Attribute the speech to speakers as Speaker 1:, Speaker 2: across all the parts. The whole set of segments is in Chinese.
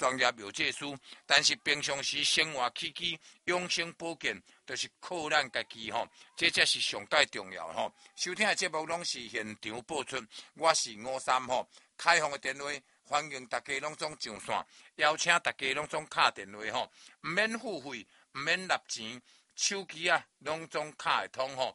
Speaker 1: 专业药剂师，但是平常时生活起居、养生保健，都是靠咱家己吼，这才是上界重要吼。收听的节目拢是现场播出，我是53吼，开放的电话，欢迎大家拢总上线，邀请大家拢总敲电话吼，唔免付费，唔免纳钱，手机啊拢总敲会通吼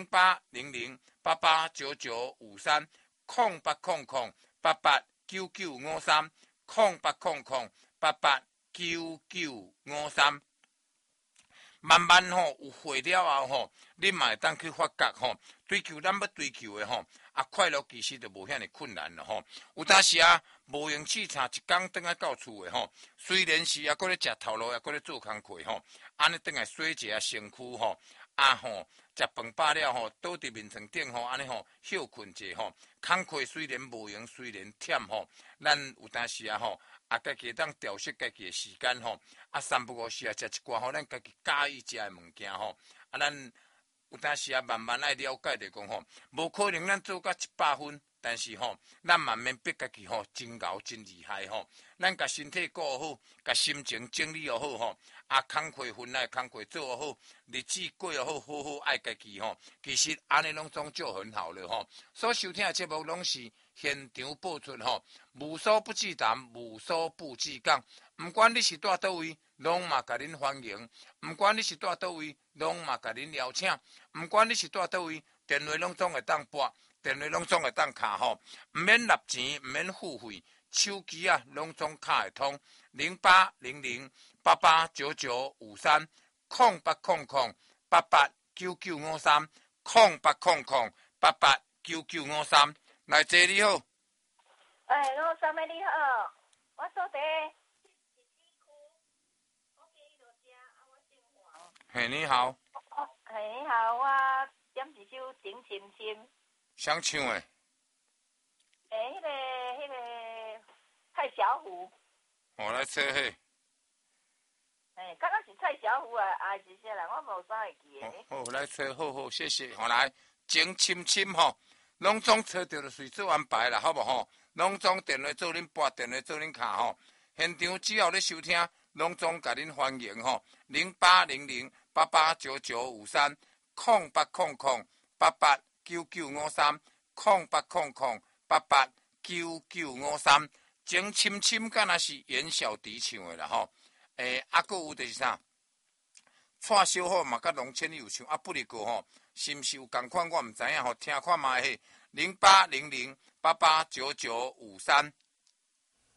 Speaker 1: ，0800889953，0800889953。慢慢吼有会了后吼，你嘛会当去发觉吼，追求咱要追求的吼，快乐其实就无遐尼困难了吼。有当时啊，无用试查一工转来到厝的吼，虽然是还搁咧食头路，还搁咧做工课吼，安尼转来洗一下身躯吼，食饭饱了吼，倒伫面床顶吼，安尼吼休困者吼，工课虽然无用，虽然忝吼，咱有当时啊吼。家己当调适家己的时间吼，三不五时食一寡吼，咱家己喜意食的物件吼，咱有当时慢慢爱了解着讲吼，无可能咱做到100分，但是吼，咱慢慢逼家己吼，真熬真厉害吼，咱甲身体顾好，甲心情整理又好吼，工课分内工课做好，日子过又好，好好爱家己吼，其实安尼拢总就很好了吼。所收听的节目拢是现场播出吼，无所不至谈，无所不至讲。毋管你是住倒位，拢嘛甲恁欢迎；毋管你是住倒位，拢嘛甲恁邀请；毋管你是住倒位，电话拢总会当拨，电话拢总会当敲吼，毋免纳钱，毋免付费，手机啊拢总敲会通。0800889953，0800889953，来坐你好。
Speaker 2: 老三妹你好，我所在
Speaker 1: 嘿，你好。
Speaker 2: 嘿，你好，我点一首《情深深》。
Speaker 1: 想唱诶？
Speaker 2: 迄个蔡小虎。
Speaker 1: 来撮迄。
Speaker 2: 刚刚是蔡小虎啊，是啥人？我无啥会记诶。
Speaker 1: 好，来撮，好，谢谢。来，情深深吼，拢总找到就随做安排啦，好无吼？拢总电话做恁拨，电话做恁敲吼。现场只要咧收听，拢总甲恁欢迎吼。0800889953，0800889953，情深深敢若是袁小迪唱的啦吼。搁有就是啥？蔡小虎嘛，甲龙千里有唱，不离过吼，是毋是有共款？我毋知影吼，听看卖迄0800889953。